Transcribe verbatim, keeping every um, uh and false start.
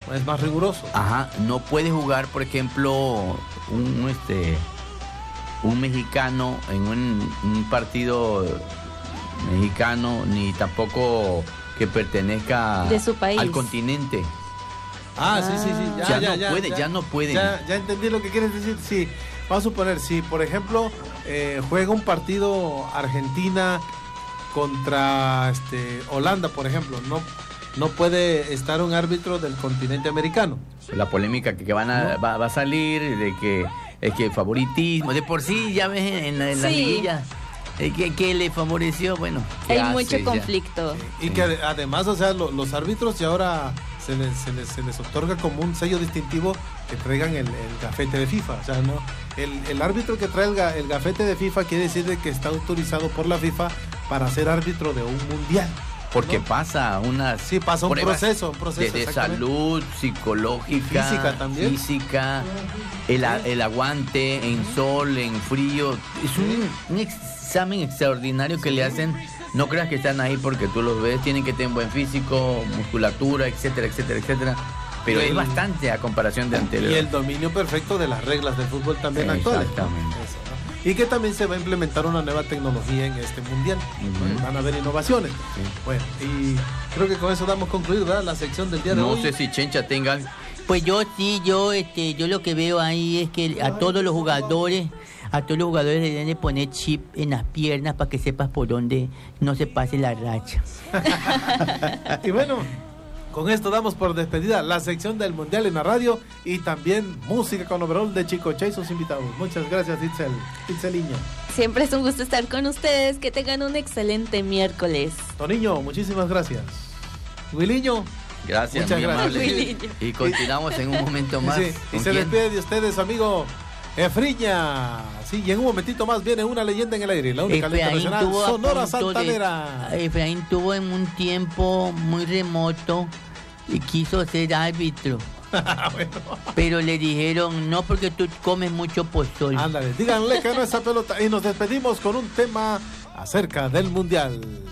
es más riguroso. Ajá, no puede jugar, por ejemplo, un, un, este, un mexicano en un, un partido mexicano, ni tampoco que pertenezca de su país, al continente. Ah, ah, sí, sí, sí. Ya, ya, ya, no ya, puede, ya, ya no pueden. Ya, ya entendí lo que quieres decir. Sí, vamos a suponer, si por ejemplo eh, juega un partido Argentina contra este, Holanda, por ejemplo, no, no puede estar un árbitro del continente americano. La polémica que, que van a, ¿no? va, va a salir de que es que favoritismo, de por sí ya ves en, en sí. la liguilla. ¿Qué, ¿Qué le favoreció? Bueno, hay mucho conflicto. Ya? Y que además, o sea, lo, los árbitros ya ahora se les, se, les, se les otorga como un sello distintivo que traigan el, el gafete de FIFA. O sea, no, el, el árbitro que trae el, el gafete de FIFA quiere decir de que está autorizado por la FIFA para ser árbitro de un mundial. Porque ¿no? pasa una sí, pasa un proceso, un proceso de, de salud, psicológica, y física también. Física, el, el aguante en sol, en frío. Es un, un examen extraordinario que le hacen. No creas que están ahí porque tú los ves, tienen que tener buen físico, musculatura, etcétera, etcétera, etcétera. Pero el, es bastante a comparación de anterior. Y el dominio perfecto de las reglas del fútbol también actuales. Exactamente. Eso, ¿no? Y que también se va a implementar una nueva tecnología en este mundial. Uh-huh. Van a haber innovaciones. Sí. Bueno, y creo que con eso damos concluido, ¿verdad? La sección del día de no hoy. No sé si Chencha tengan. Pues yo sí, yo este, yo lo que veo ahí es que a todos los jugadores, a todos los jugadores deben de poner chip en las piernas para que sepas por dónde no se pase la racha. Y bueno, con esto damos por despedida la sección del Mundial en la radio y también música con overall de Chicoche y sus invitados. Muchas gracias, Itzel, Itzeliño. Siempre es un gusto estar con ustedes. Que tengan un excelente miércoles. Toniño, muchísimas gracias. Williño. Gracias, muchas gracias. Y continuamos en un momento más. Sí, y se despide de ustedes, amigo Efriña. Sí, y en un momentito más viene una leyenda en el aire, la única leyenda nacional, Sonora Santanera. De, Efraín tuvo en un tiempo muy remoto y quiso ser árbitro. Bueno. Pero le dijeron, no, porque tú comes mucho pozol. Ándale, díganle que no esa pelota. Y nos despedimos con un tema acerca del Mundial.